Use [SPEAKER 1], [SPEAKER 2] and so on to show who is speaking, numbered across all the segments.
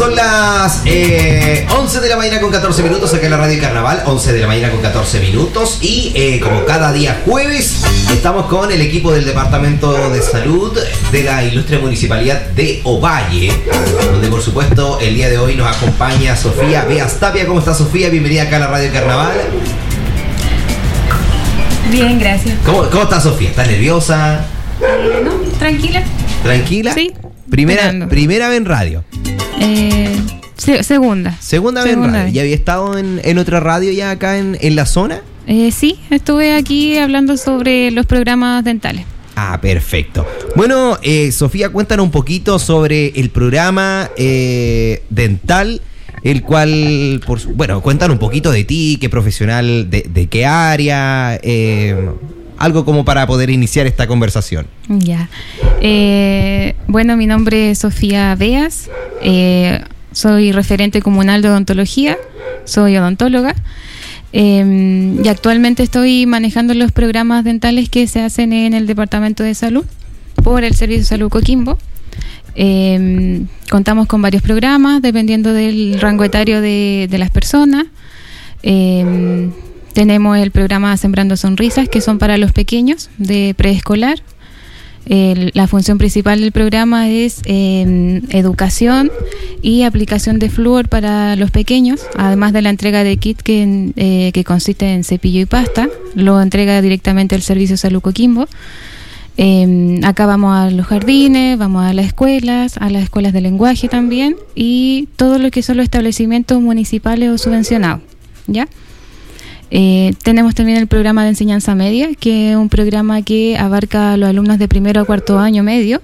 [SPEAKER 1] Son las 11 de la mañana con 14 minutos acá en la Radio Carnaval, 11 de la mañana con 14 minutos y como cada día jueves estamos con el equipo del Departamento de Salud de la Ilustre Municipalidad de Ovalle, donde por supuesto el día de hoy nos acompaña Sofía Beas Tapia. ¿Cómo está, Sofía? Bienvenida acá a la Radio Carnaval.
[SPEAKER 2] Bien, gracias.
[SPEAKER 1] ¿Cómo está, Sofía? ¿Estás nerviosa?
[SPEAKER 2] No, tranquila.
[SPEAKER 1] ¿Tranquila?
[SPEAKER 2] Sí.
[SPEAKER 1] Primera vez en radio.
[SPEAKER 2] Segunda
[SPEAKER 1] vez en radio. ¿Ya había estado en otra radio ya acá en la zona?
[SPEAKER 2] Sí, estuve aquí hablando sobre los programas dentales.
[SPEAKER 1] Ah, perfecto. Bueno, Sofía, cuéntanos un poquito sobre el programa dental, el cual, cuéntanos un poquito de ti, qué profesional, de qué área, algo como para poder iniciar esta conversación.
[SPEAKER 2] Ya. Bueno, mi nombre es Sofía Beas, soy referente comunal de odontología, soy odontóloga y actualmente estoy manejando los programas dentales que se hacen en el Departamento de Salud por el Servicio de Salud Coquimbo. Contamos con varios programas dependiendo del rango etario de las personas. Tenemos el programa Sembrando Sonrisas, que son para los pequeños de preescolar. La función principal del programa es educación y aplicación de flúor para los pequeños, además de la entrega de kit que consiste en cepillo y pasta. Lo entrega directamente el Servicio de Salud Coquimbo. Acá vamos a los jardines, vamos a las escuelas de lenguaje también, y todo lo que son los establecimientos municipales o subvencionados, ¿ya? Tenemos también el programa de enseñanza media, que es un programa que abarca a los alumnos de primero a cuarto año medio.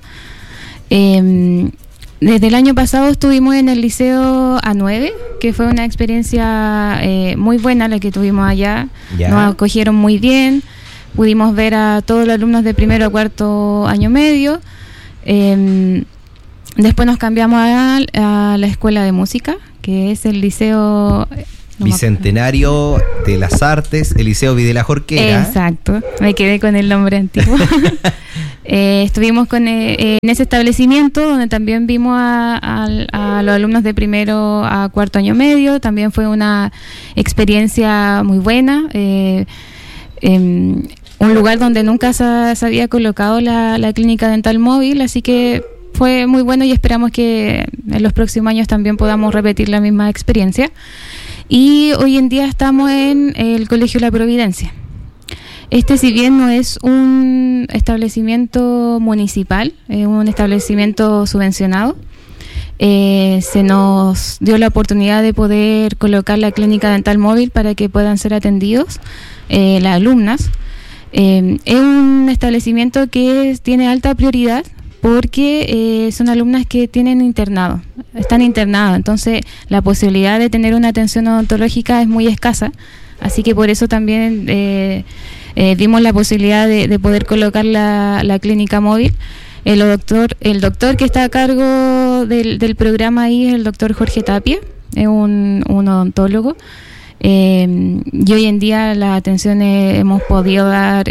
[SPEAKER 2] Desde el año pasado estuvimos en el Liceo A9, que fue una experiencia muy buena la que tuvimos allá. ¿Ya? Nos acogieron muy bien, pudimos ver a todos los alumnos de primero a cuarto año medio. Después nos cambiamos a la Escuela de Música, que es el Liceo...
[SPEAKER 1] Bicentenario de las Artes, el Liceo Videla Jorquera.
[SPEAKER 2] Exacto, me quedé con el nombre antiguo. Estuvimos en ese establecimiento donde también vimos a los alumnos de primero a cuarto año medio. También fue una experiencia muy buena. Un lugar donde nunca se había colocado la clínica dental móvil, así que fue muy bueno y esperamos que en los próximos años también podamos repetir la misma experiencia. Y hoy en día estamos en el Colegio La Providencia. Si bien no es un establecimiento municipal, es un establecimiento subvencionado, se nos dio la oportunidad de poder colocar la clínica dental móvil para que puedan ser atendidos las alumnas. Es un establecimiento que tiene alta prioridad porque son alumnas que tienen están internadas, entonces la posibilidad de tener una atención odontológica es muy escasa, así que por eso también dimos la posibilidad de poder colocar la clínica móvil. El doctor que está a cargo del programa ahí es el doctor Jorge Tapia, es un odontólogo, y hoy en día las atenciones hemos podido dar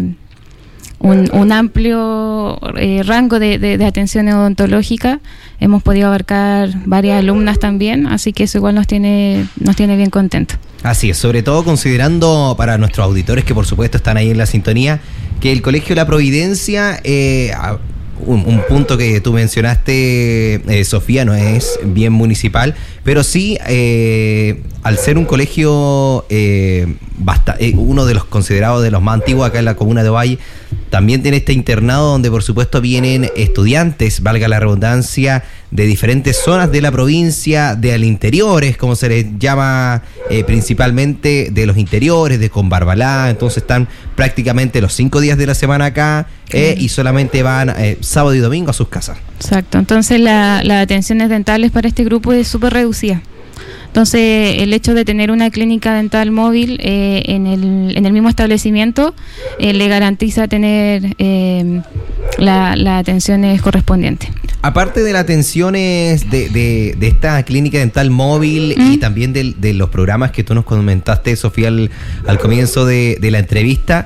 [SPEAKER 2] un amplio rango de atención odontológica. Hemos podido abarcar varias alumnas también, así que eso igual nos tiene bien contentos.
[SPEAKER 1] Así es, sobre todo considerando para nuestros auditores que por supuesto están ahí en la sintonía, que el Colegio La Providencia, un punto que tú mencionaste, Sofía, no es bien municipal, pero sí, al ser un colegio uno de los considerados de los más antiguos acá en la comuna de Ovalle, también tiene este internado donde por supuesto vienen estudiantes, valga la redundancia, de diferentes zonas de la provincia, de al interiores, como se les llama principalmente, de los interiores, de Combarbalá. Entonces están prácticamente los 5 días de la semana acá y solamente van sábado y domingo a sus casas.
[SPEAKER 2] Exacto, entonces las atenciones dentales para este grupo es súper reducida. Entonces, el hecho de tener una clínica dental móvil en el mismo establecimiento le garantiza tener las atenciones correspondientes.
[SPEAKER 1] Aparte de las atenciones de esta clínica dental móvil y también de los programas que tú nos comentaste, Sofía, al comienzo de la entrevista,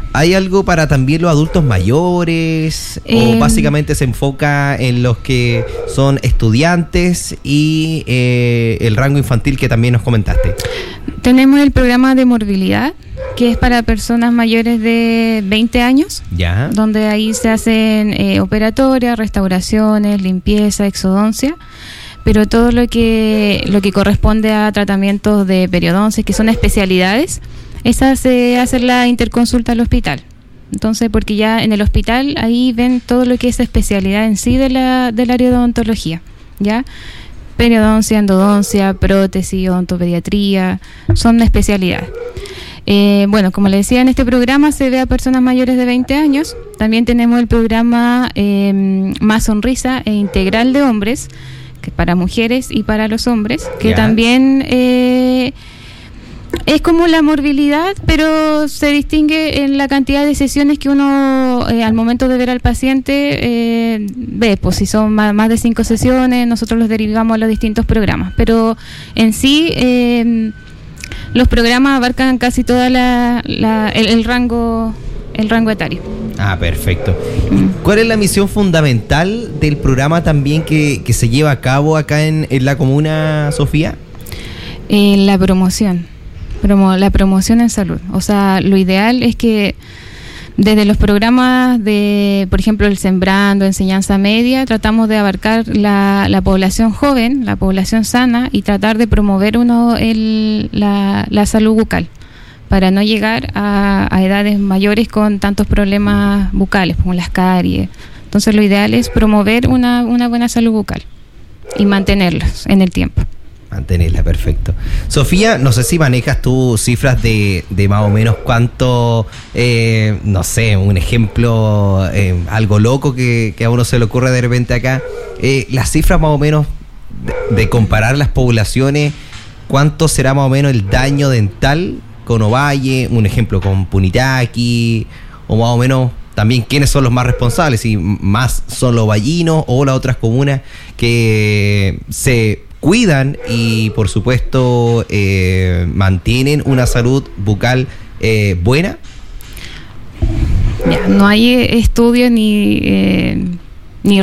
[SPEAKER 1] ¿Hay algo para también los adultos mayores? ¿O básicamente se enfoca en los que son estudiantes y el rango infantil que también nos comentaste?
[SPEAKER 2] Tenemos el programa de morbilidad, que es para personas mayores de 20 años,
[SPEAKER 1] ya,
[SPEAKER 2] donde ahí se hacen operatorias, restauraciones, limpieza, exodoncia, pero todo lo que corresponde a tratamientos de periodoncia, que son especialidades, esa se hace la interconsulta al hospital. Entonces, porque ya en el hospital ahí ven todo lo que es especialidad en sí del área de odontología, ¿ya? Periodoncia, endodoncia, prótesis, odontopediatría, son especialidades. Bueno, como le decía, en este programa se ve a personas mayores de 20 años. También tenemos el programa Más Sonrisa e Integral de Hombres, que para mujeres y para los hombres, que también es como la morbilidad, pero se distingue en la cantidad de sesiones que uno al momento de ver al paciente ve. Pues si son más de 5 sesiones, nosotros los derivamos a los distintos programas, pero en sí los programas abarcan casi toda el rango etario.
[SPEAKER 1] Ah, perfecto. ¿Cuál es la misión fundamental del programa también que se lleva a cabo acá en la comuna, Sofía?
[SPEAKER 2] La promoción. La promoción en salud. O sea, lo ideal es que desde los programas de, por ejemplo, el Sembrando, enseñanza media, tratamos de abarcar la población joven, la población sana, y tratar de promover la salud bucal, para no llegar a edades mayores con tantos problemas bucales, como las caries. Entonces lo ideal es promover una buena salud bucal y mantenerlas en el tiempo.
[SPEAKER 1] Mantenerla, perfecto. Sofía, no sé si manejas tú cifras de más o menos cuánto, no sé, un ejemplo, algo loco que a uno se le ocurre de repente acá, las cifras más o menos de comparar las poblaciones, cuánto será más o menos el daño dental con Ovalle, un ejemplo con Punitaqui, o más o menos también quiénes son los más responsables, si más son los ovallinos o las otras comunas que se cuidan y por supuesto mantienen una salud bucal buena.
[SPEAKER 2] Ya, no hay estudios ni